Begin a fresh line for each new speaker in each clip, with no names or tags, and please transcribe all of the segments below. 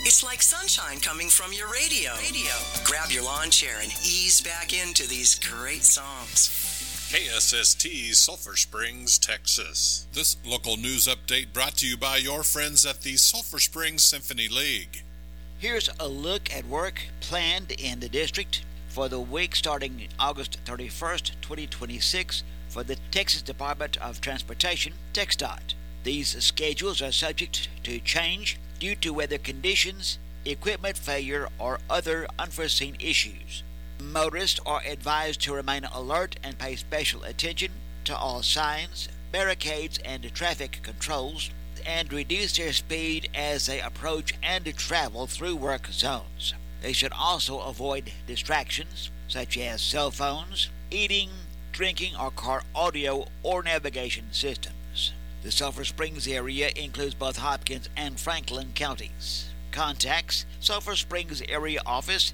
It's like sunshine coming from your radio. Grab your lawn chair and ease back into these great songs.
KSST, Sulphur Springs, Texas. This local news update brought to you by your friends at the Sulphur Springs Symphony League.
Here's a look at work planned in the district for the week starting August 31st, 2026 for the Texas Department of Transportation, TxDOT. These schedules are subject to change due to weather conditions, equipment failure, or other unforeseen issues. Motorists are advised to remain alert and pay special attention to all signs, barricades, and traffic controls, and reduce their speed as they approach and travel through work zones. They should also avoid distractions such as cell phones, eating, drinking, or car audio or navigation systems. The Sulphur Springs area includes both Hopkins and Franklin counties. Contacts: Sulphur Springs Area Office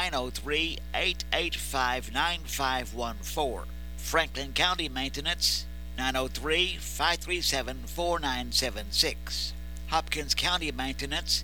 903-885-9514. Franklin County Maintenance 903-537-4976. Hopkins County Maintenance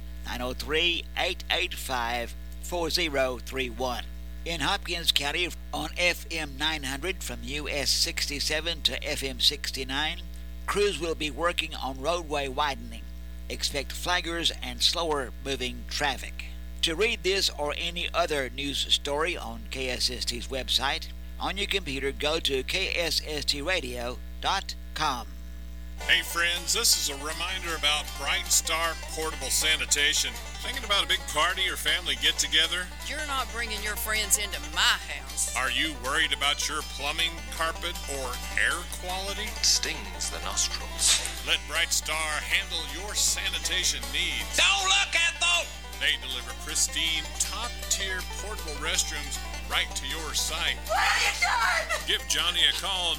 903-885-4031. In Hopkins County on FM 900 from US 67 to FM 69, crews will be working on roadway widening. Expect flaggers and slower moving traffic. To read this or any other news story on KSST's website, on your computer go to ksstradio.com.
Hey friends, this is a reminder about Bright Star Portable Sanitation. Thinking about a big party or family get-together?
You're not bringing your friends into my house.
Are you worried about your plumbing, carpet, or air quality?
Stings the nostrils.
Let Bright Star handle your sanitation needs.
Don't look at those!
They deliver pristine, top-tier portable restrooms right to your site.
What are you doing?
Give Johnny a call,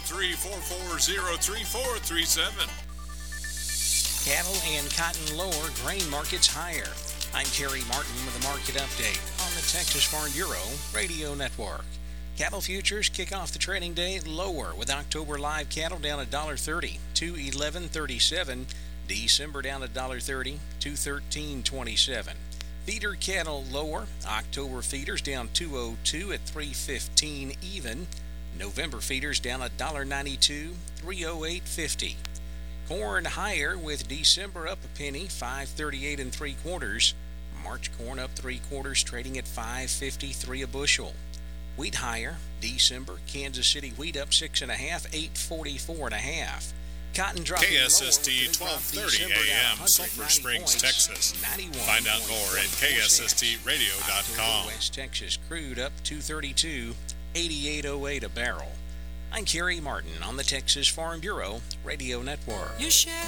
903-440-3437.
Cattle and cotton lower, grain markets higher. I'm Kerry Martin with a market update on the Texas Farm Bureau Radio Network. Cattle futures kick off the trading day lower, with October live cattle down $1.30 to $11.37. December down $1.30 to $13.27. Feeder cattle lower. October feeders down $2.02 at $3.15 even. November feeders down $1.92, $3.0850. Corn higher, with December up a penny, $5.38 3/4. March corn up 3/4, trading at $5.53 a bushel. Wheat higher. December Kansas City wheat up 6 1/2, $8.44 1/2. Cotton dropping
KSST 1230 AM, Sulphur Springs, Texas. Find out more at KSSTradio.com.
West Texas crude up $2.32, $88.08 a barrel. I'm Kerry Martin on the Texas Farm Bureau Radio Network.
You share